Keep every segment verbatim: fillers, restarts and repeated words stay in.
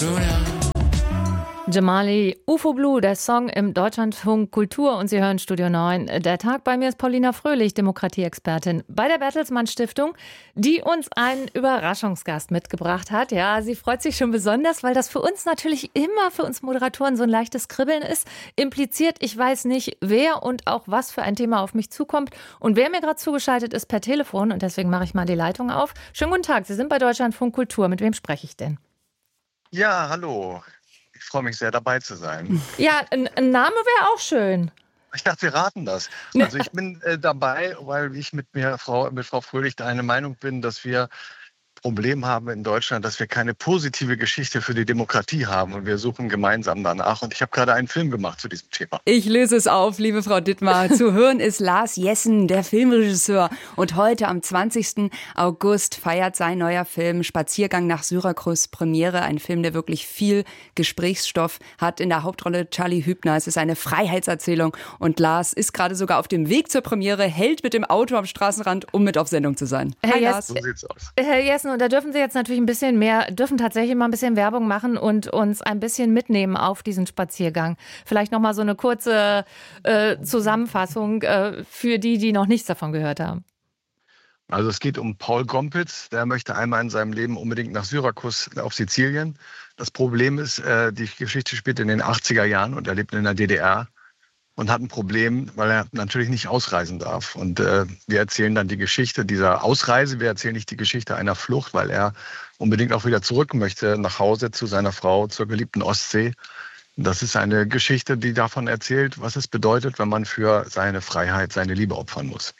Jamali, U F O Blue, der Song im Deutschlandfunk Kultur und Sie hören Studio neun. Der Tag, bei mir ist Paulina Fröhlich, Demokratieexpertin bei der Bertelsmann Stiftung, die uns einen Überraschungsgast mitgebracht hat. Ja, sie freut sich schon besonders, weil das für uns natürlich immer, für uns Moderatoren so ein leichtes Kribbeln ist. Impliziert, ich weiß nicht, wer und auch was für ein Thema auf mich zukommt. Und wer mir gerade zugeschaltet ist per Telefon, und deswegen mache ich mal die Leitung auf. Schönen guten Tag, Sie sind bei Deutschlandfunk Kultur. Mit wem spreche ich denn? Ja, hallo. Ich freue mich sehr, dabei zu sein. Ja, ein, ein Name wäre auch schön. Ich dachte, wir raten das. Also ich bin äh, dabei, weil ich mit mir, Frau, mit Frau Fröhlich der eine Meinung bin, dass wir Problem haben in Deutschland, dass wir keine positive Geschichte für die Demokratie haben und wir suchen gemeinsam danach. Und ich habe gerade einen Film gemacht zu diesem Thema. Ich löse es auf, liebe Frau Dittmar. Zu hören ist Lars Jessen, der Filmregisseur. Und heute am zwanzigsten August feiert sein neuer Film Spaziergang nach Syrakus Premiere. Ein Film, der wirklich viel Gesprächsstoff hat. In der Hauptrolle Charlie Hübner. Es ist eine Freiheitserzählung. Und Lars ist gerade sogar auf dem Weg zur Premiere, hält mit dem Auto am Straßenrand, um mit auf Sendung zu sein. Herr Hi, Jess, Lars. So sieht's aus. Herr Jessen, und da dürfen Sie jetzt natürlich ein bisschen mehr, dürfen tatsächlich mal ein bisschen Werbung machen und uns ein bisschen mitnehmen auf diesen Spaziergang. Vielleicht nochmal so eine kurze äh, Zusammenfassung äh, für die, die noch nichts davon gehört haben. Also es geht um Paul Gompitz, der möchte einmal in seinem Leben unbedingt nach Syrakus auf Sizilien. Das Problem ist, äh, die Geschichte spielt in den achtziger Jahren und er lebt in der D D R. Und hat ein Problem, weil er natürlich nicht ausreisen darf. Und äh, wir erzählen dann die Geschichte dieser Ausreise. Wir erzählen nicht die Geschichte einer Flucht, weil er unbedingt auch wieder zurück möchte nach Hause zu seiner Frau, zur geliebten Ostsee. Das ist eine Geschichte, die davon erzählt, was es bedeutet, wenn man für seine Freiheit, seine Liebe opfern muss.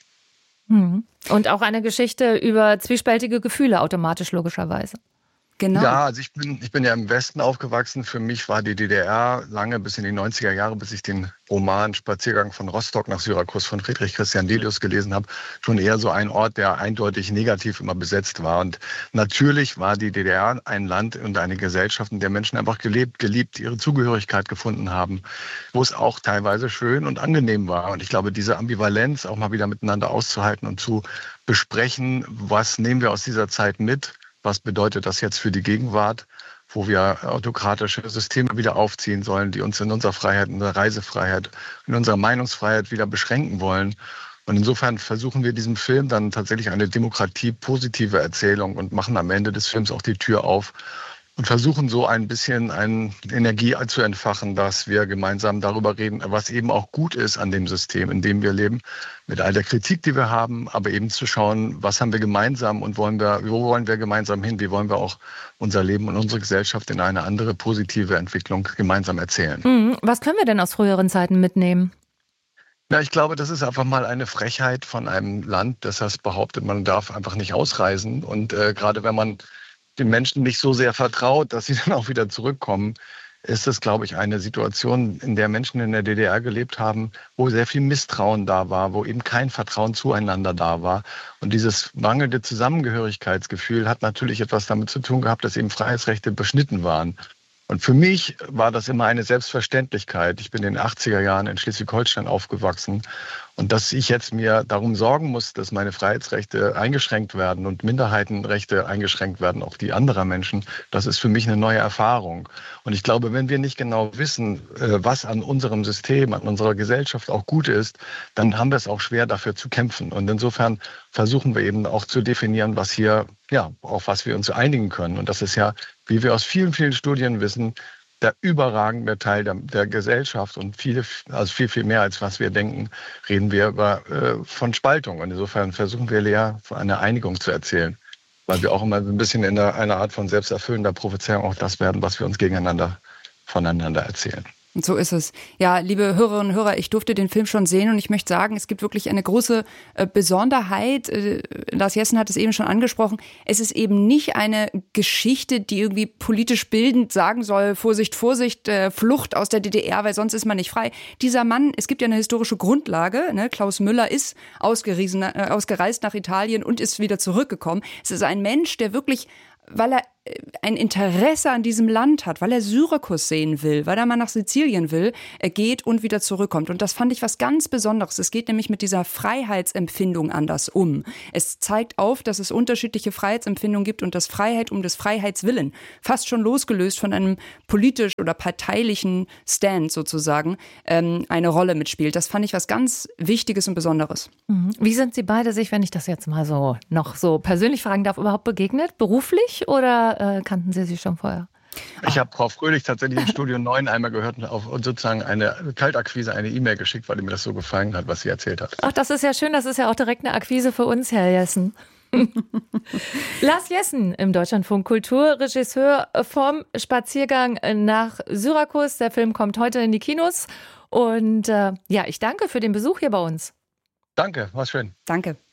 Und auch eine Geschichte über zwiespältige Gefühle automatisch, logischerweise. Genau. Ja, also ich bin, ich bin ja im Westen aufgewachsen. Für mich war die D D R lange bis in die neunziger Jahre, bis ich den Roman Spaziergang von Rostock nach Syrakus von Friedrich Christian Delius gelesen habe, schon eher so ein Ort, der eindeutig negativ immer besetzt war. Und natürlich war die D D R ein Land und eine Gesellschaft, in der Menschen einfach gelebt, geliebt, ihre Zugehörigkeit gefunden haben, wo es auch teilweise schön und angenehm war. Und ich glaube, diese Ambivalenz auch mal wieder miteinander auszuhalten und zu besprechen, was nehmen wir aus dieser Zeit mit, was bedeutet das jetzt für die Gegenwart, wo wir autokratische Systeme wieder aufziehen sollen, die uns in unserer Freiheit, in unserer Reisefreiheit, in unserer Meinungsfreiheit wieder beschränken wollen. Und insofern versuchen wir diesem Film dann tatsächlich eine demokratiepositive Erzählung und machen am Ende des Films auch die Tür auf und versuchen so ein bisschen eine Energie zu entfachen, dass wir gemeinsam darüber reden, was eben auch gut ist an dem System, in dem wir leben, mit all der Kritik, die wir haben, aber eben zu schauen, was haben wir gemeinsam und wollen wir, wo wollen wir gemeinsam hin, wie wollen wir auch unser Leben und unsere Gesellschaft in eine andere positive Entwicklung gemeinsam erzählen. Mhm. Was können wir denn aus früheren Zeiten mitnehmen? Ja, ich glaube, das ist einfach mal eine Frechheit von einem Land, das das behauptet, man darf einfach nicht ausreisen. Und äh, gerade wenn man den Menschen nicht so sehr vertraut, dass sie dann auch wieder zurückkommen, ist es, glaube ich, eine Situation, in der Menschen in der D D R gelebt haben, wo sehr viel Misstrauen da war, wo eben kein Vertrauen zueinander da war. Und dieses mangelnde Zusammengehörigkeitsgefühl hat natürlich etwas damit zu tun gehabt, dass eben Freiheitsrechte beschnitten waren. Und für mich war das immer eine Selbstverständlichkeit. Ich bin in den achtziger Jahren in Schleswig-Holstein aufgewachsen. Und dass ich jetzt mir darum sorgen muss, dass meine Freiheitsrechte eingeschränkt werden und Minderheitenrechte eingeschränkt werden, auch die anderer Menschen, das ist für mich eine neue Erfahrung. Und ich glaube, wenn wir nicht genau wissen, was an unserem System, an unserer Gesellschaft auch gut ist, dann haben wir es auch schwer, dafür zu kämpfen. Und insofern versuchen wir eben auch zu definieren, was hier, ja, auf was wir uns einigen können. Und das ist ja, wie wir aus vielen, vielen Studien wissen, der überragende Teil der, der Gesellschaft und viele, also viel, viel mehr als was wir denken, reden wir über äh, von Spaltung. Und insofern versuchen wir eher von einer Einigung zu erzählen, weil wir auch immer so ein bisschen in der, einer Art von selbsterfüllender Prophezeiung auch das werden, was wir uns gegeneinander voneinander erzählen. Und so ist es. Ja, liebe Hörerinnen und Hörer, ich durfte den Film schon sehen und ich möchte sagen, es gibt wirklich eine große äh, Besonderheit. Äh, Lars Jessen hat es eben schon angesprochen. Es ist eben nicht eine Geschichte, die irgendwie politisch bildend sagen soll, Vorsicht, Vorsicht, äh, Flucht aus der D D R, weil sonst ist man nicht frei. Dieser Mann, es gibt ja eine historische Grundlage, ne? Klaus Müller ist ausgereist, äh, ausgereist nach Italien und ist wieder zurückgekommen. Es ist ein Mensch, der wirklich, weil er ein Interesse an diesem Land hat, weil er Syrakus sehen will, weil er mal nach Sizilien will, er geht und wieder zurückkommt. Und das fand ich was ganz Besonderes. Es geht nämlich mit dieser Freiheitsempfindung anders um. Es zeigt auf, dass es unterschiedliche Freiheitsempfindungen gibt und dass Freiheit um des Freiheitswillen, fast schon losgelöst von einem politisch oder parteilichen Stand sozusagen, ähm, eine Rolle mitspielt. Das fand ich was ganz Wichtiges und Besonderes. Wie sind Sie beide sich, wenn ich das jetzt mal so noch so persönlich fragen darf, überhaupt begegnet? Beruflich oder äh, kannten Sie sie schon vorher? Ich habe Frau Fröhlich tatsächlich im Studio neun einmal gehört und, auf, und sozusagen eine Kaltakquise, eine E-Mail geschickt, weil mir das so gefallen hat, was sie erzählt hat. Ach, das ist ja schön. Das ist ja auch direkt eine Akquise für uns, Herr Jessen. Lars Jessen im Deutschlandfunk Kultur, Regisseur vom Spaziergang nach Syrakus. Der Film kommt heute in die Kinos. Und äh, ja, ich danke für den Besuch hier bei uns. Danke, war schön. Danke.